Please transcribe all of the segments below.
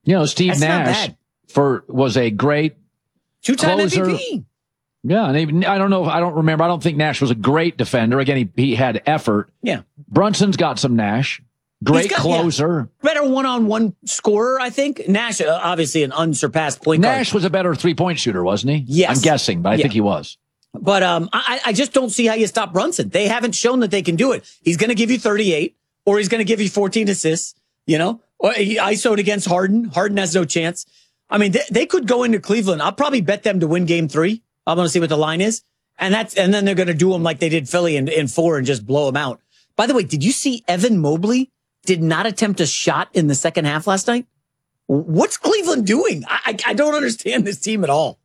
Steve That's not Nash bad. was a great two-time closer. MVP. Yeah, and I don't remember. I don't think Nash was a great defender. Again, he had effort. Yeah. Brunson's got some Nash. Great closer. Yeah. Better one-on-one scorer, I think. Nash, obviously an unsurpassed point guard. Nash was a better three-point shooter, wasn't he? Yes. I'm guessing, but I think he was. But I just don't see how you stop Brunson. They haven't shown that they can do it. He's going to give you 38, or he's going to give you 14 assists, Or he ISO'd against Harden. Harden has no chance. I mean, they could go into Cleveland. I'll probably bet them to win game 3. I'm going to see what the line is. And then they're going to do them like they did Philly in 4 and just blow them out. By the way, did you see Evan Mobley did not attempt a shot in the second half last night? What's Cleveland doing? I don't understand this team at all.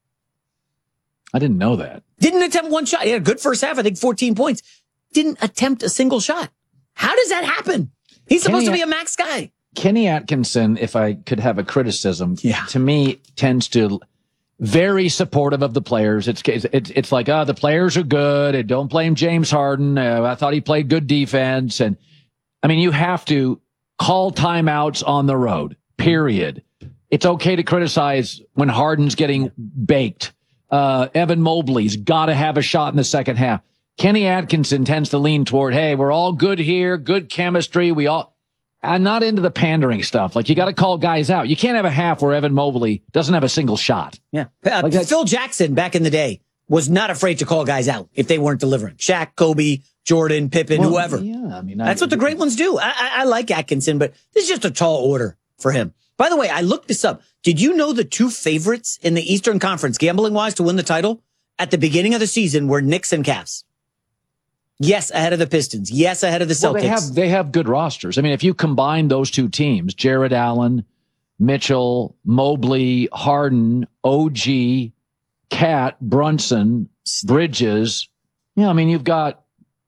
I didn't know that. Didn't attempt one shot. He had a good first half, I think 14 points. Didn't attempt a single shot. How does that happen? He's supposed to be a max guy. Kenny Atkinson, if I could have a criticism, to me tends to very supportive of the players. It's like, the players are good. And don't blame James Harden. I thought he played good defense. And I mean, you have to call timeouts on the road, period. It's okay to criticize when Harden's getting baked. Evan Mobley's got to have a shot in the second half. Kenny Atkinson tends to lean toward, hey, we're all good here, good chemistry. I'm not into the pandering stuff. Like, you got to call guys out. You can't have a half where Evan Mobley doesn't have a single shot. Yeah. Phil Jackson back in the day was not afraid to call guys out if they weren't delivering. Shaq, Kobe, Jordan, Pippen, whoever. Yeah, I mean, that's what the great ones do. I like Atkinson, but this is just a tall order for him. By the way, I looked this up. Did you know the 2 favorites in the Eastern Conference, gambling-wise, to win the title at the beginning of the season were Knicks and Cavs? Yes, ahead of the Pistons. Yes, ahead of the Celtics. Well, they have good rosters. I mean, if you combine those two teams, Jared Allen, Mitchell, Mobley, Harden, OG, Cat, Brunson, Bridges, I mean, you've got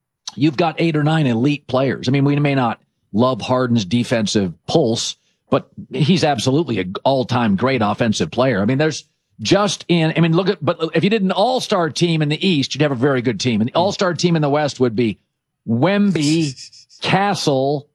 8 or 9 elite players. I mean, we may not love Harden's defensive pulse, but he's absolutely an all-time great offensive player. I mean, but if you did an all-star team in the East, you'd have a very good team. And the all-star team in the West would be Wemby, Castle,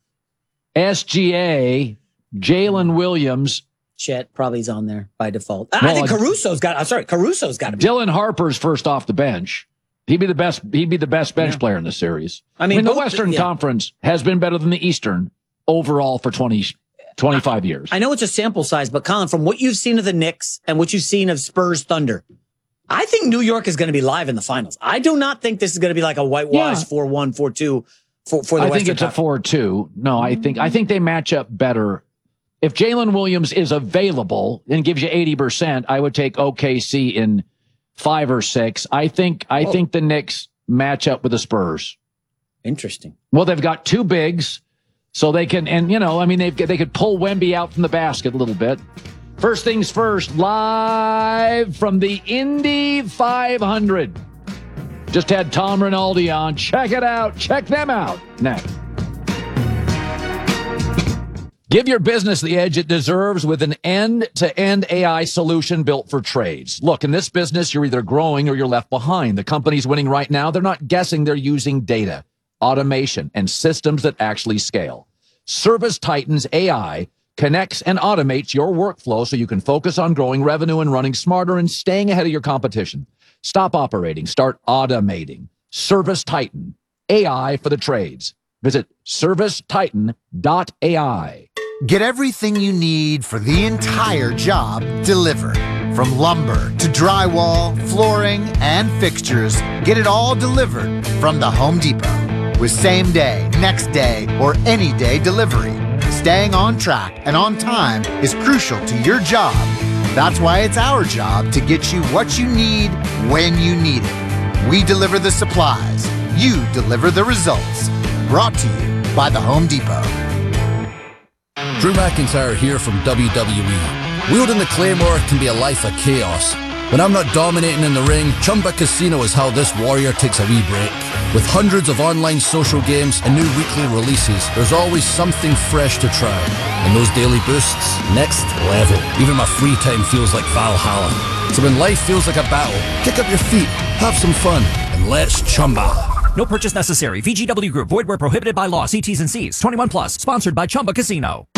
SGA, Jalen Williams. Chet probably is on there by default. I think Caruso's got to be. Dylan Harper's first off the bench. He'd be the best bench player in the series. I mean the Western Conference has been better than the Eastern overall for 25 years. I know it's a sample size, but Colin, from what you've seen of the Knicks and what you've seen of Spurs Thunder, I think New York is going to be live in the finals. I do not think this is going to be like a whitewash 4-1, 4-2 for the Western I think it's a 4-2. No, I think they match up better. If Jalen Williams is available and gives you 80%, I would take OKC in 5 or 6. I think the Knicks match up with the Spurs. Interesting. Well, they've got 2 bigs. So they can, they could pull Wemby out from the basket a little bit. First things first, live from the Indy 500. Just had Tom Rinaldi on. Check it out. Check them out next. Give your business the edge it deserves with an end-to-end AI solution built for trades. Look, in this business, you're either growing or you're left behind. The companies winning right now, they're not guessing, they're using data, automation, and systems that actually scale. ServiceTitan's AI connects and automates your workflow so you can focus on growing revenue and running smarter and staying ahead of your competition. Stop operating. Start automating. ServiceTitan, AI for the trades. Visit servicetitan.ai. Get everything you need for the entire job delivered. From lumber to drywall, flooring, and fixtures, get it all delivered from the Home Depot. With same day, next day, or any day delivery. Staying on track and on time is crucial to your job. That's why it's our job to get you what you need when you need it. We deliver the supplies. You deliver the results. Brought to you by the Home Depot. Drew McIntyre here from WWE. Wielding the Claymore can be a life of chaos. When I'm not dominating in the ring, Chumba Casino is how this warrior takes a wee break. With hundreds of online social games and new weekly releases, there's always something fresh to try. And those daily boosts, next level. Even my free time feels like Valhalla. So when life feels like a battle, kick up your feet, have some fun, and let's Chumba. No purchase necessary. VGW Group. Void where prohibited by law. See T's and C's. 21 plus. Sponsored by Chumba Casino.